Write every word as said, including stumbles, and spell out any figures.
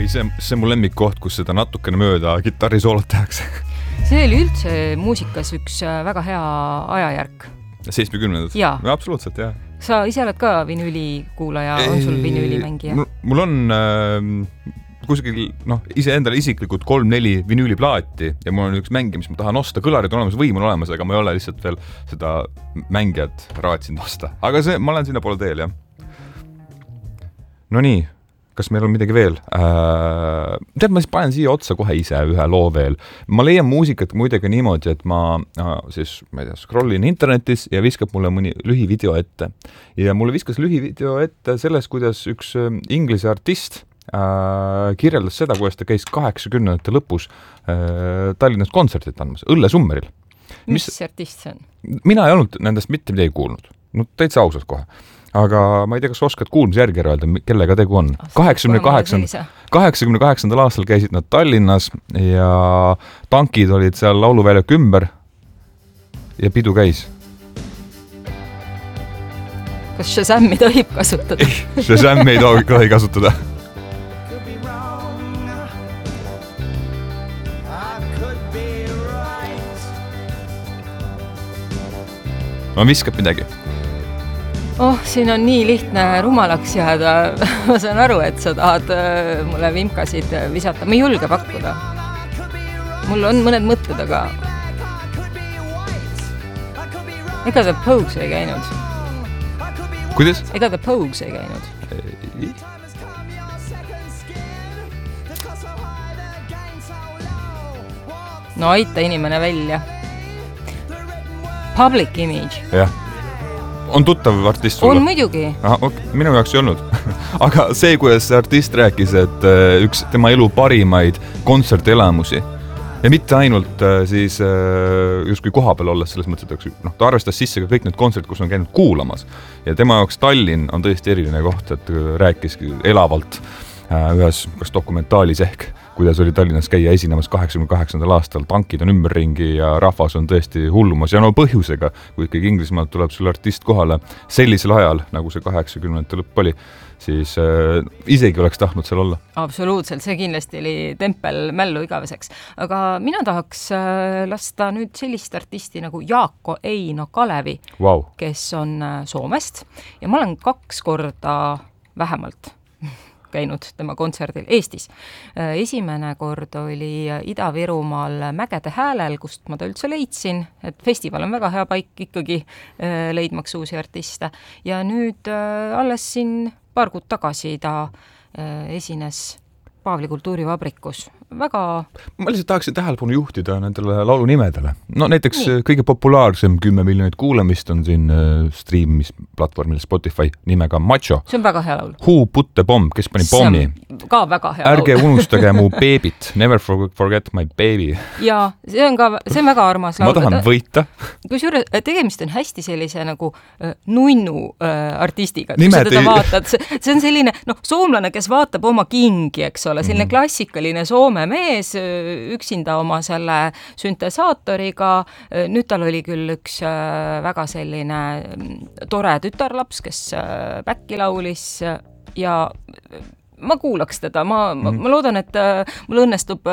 see, see on mu lemmikkoht, kus seda natukene mööda kitarrisoolot tehakse. See oli üldse muusikas üks väga hea ajajärk. seitsmekümnendad? Jaa. Absoluutselt, jah. Sa ise oled ka vinüüli kuulaja, on sul vinüüli mängija? Mul, mul on äh, kusagil, noh, ise endale isiklikult kolm-neli vinüüliplaati ja mul on üks mängija, mis ma tahan osta, kõlarid on olemas, võim on olemas, aga ma ei ole lihtsalt veel seda mängijat raatsinud osta. Aga see, ma olen sinna poole teel, jah. No nii, kas meil on midagi veel? Äh, tead, ma siis panen siia otsa kohe ise ühe loo veel. Ma leian muusikat muidagi niimoodi, et ma äh, siis, ma ei tea, scrollin internetis ja viskab mulle mõni lühivideo ette. Ja mulle viskas lühivideo ette selles, kuidas üks äh, inglise artist äh, kirjeldas seda, kuidas ta käis kaheksakümnendate lõpus äh, Tallinnas kontsertit andmas, Õlle Summeril. Mis, mis artist see on? Mina ei olnud nendest mitte midagi kuulnud. No täitsa ausalt kohe. Aga ma ei tea, kas oskad kuulmise järgi öelda, kellega tegu on. kaheksakümne kaheksandal aastal käisid nad Tallinnas ja tankid olid seal lauluväljak ümber ja pidu käis. Kas Shazam'i tohib kasutada? Ei, Shazam'i ei tohi kasutada. Ma viskab midagi. Oh, siin on nii lihtne rumalaks jääda. Ma saan aru, et sa tahad mulle vimkasid visata. Ma ei julge pakkuda. Mul on mõned mõtted, aga ega The Pogues ei käinud. Kuidas? Ega The Pogues ei käinud. Ei. No aita inimene välja. Public Image. Jah. On tuttav artist sulle? On muidugi. Aha, okay. Minu jaoks ei olnud. Aga see, kuidas see artist rääkis, et üks tema elu parimaid kontsertelamusi ja mitte ainult siis justkui koha peal olles selles mõttes, et noh, ta arvestas sisse ka kõik need kontsert, kus on käinud kuulamas. Ja tema jaoks Tallinn on tõesti eriline koht, et rääkis elavalt ühes kas dokumentaalis ehk, kuidas oli Tallinnas käia esinemas kaheksakümne kaheksandal aastal, tankid on ümberringi ja rahvas on tõesti hullumas ja no põhjusega, kui ikkagi Inglismaalt tuleb sul artist kohale sellisel ajal, nagu see kaheksakümnendate lõpp oli, siis äh, isegi oleks tahtnud seal olla. Absoluutselt, see kindlasti oli tempel mällu igaveseks. Aga mina tahaks äh, lasta nüüd sellist artisti nagu Jaakko Eino Kalevi, wow. Kes on äh, Soomest ja ma olen kaks korda vähemalt käinud tema kontserdil Eestis. Esimene kord oli Ida-Virumaal Mägede häälel, kust ma ta üldse leidsin, et festival on väga hea paik ikkagi leidmaks uusi artiste. Ja nüüd alles siin paar kuud tagasi ta esines Paavli kultuurivabrikus. Väga... Ma lihtsalt tahaksin tähelepanu juhtida nendele laulu nimedele. No näiteks Nii. Kõige populaarsem kümme miljonit kuulamist on siin streamimisplatvormil Spotify nimega Macho. See on väga hea laul. Who put the bomb, kes pani pommi. Ka väga hea Ärge laul. unustage mu beebit. Never forget my baby. Ja see on ka see on väga armas laul. Ma tahan võita. Kusjuures tegemist on hästi sellise nagu äh, nunnu äh, artistiga. Nimed ei... vaatad, see, see on selline noh, soomlane, kes vaatab oma kingi, eks ole, selline mm. klassikaline Soome mees üksinda oma selle süntesaatoriga. Nüüd tal oli küll üks väga selline tore tütarlaps, kes back'i laulis ja ma kuulaks teda. Ma, mm. ma loodan, et mul õnnestub